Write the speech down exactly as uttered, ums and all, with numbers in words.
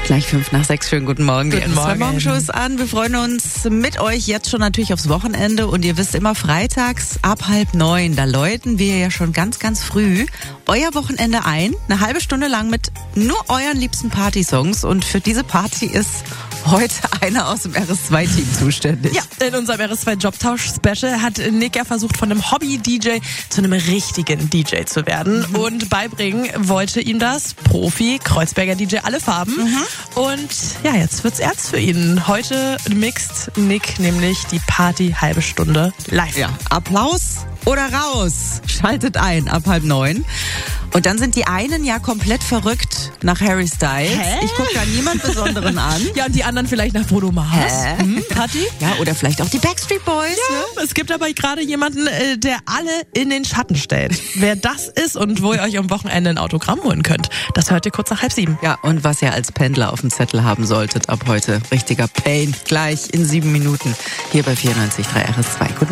Gleich fünf nach sechs. Schönen guten Morgen. Guten Die Morgen. Morgenshow ist an. Wir freuen uns mit euch jetzt schon natürlich aufs Wochenende. Und ihr wisst immer, freitags ab halb neun, da läuten wir ja schon ganz, ganz früh euer Wochenende ein. Eine halbe Stunde lang mit nur euren liebsten Partysongs. Und für diese Party ist heute einer aus dem R S zwei Team zuständig. Ja, in unserem R S zwei Jobtausch-Special hat Nick ja versucht, von einem Hobby-D J zu einem richtigen D J zu werden. Mhm. Und beibringen wollte ihm das Profi, Kreuzberger D J, alle Farben. Mhm. Und ja, jetzt wird's ernst für ihn. Heute mixt Nick nämlich die Party halbe Stunde live. Ja, Applaus oder raus. Schaltet ein ab halb neun. Und dann sind die einen ja komplett verrückt nach Harry Styles. Hä? Ich gucke da niemand Besonderen an. Ja, und die anderen vielleicht nach Bruno Mars. Hä? Hm, Party? Ja, oder vielleicht auch die Backstreet Boys. Ja, es gibt aber gerade jemanden, äh, der alle in den Schatten stellt. Wer das ist und wo ihr euch am Wochenende ein Autogramm holen könnt, das hört ihr kurz nach halb sieben. Ja, und was ihr als Pendler auf dem Zettel haben solltet ab heute. Richtiger Pain. Gleich in sieben Minuten hier bei vierundneunzig Komma drei R S zwei. Guten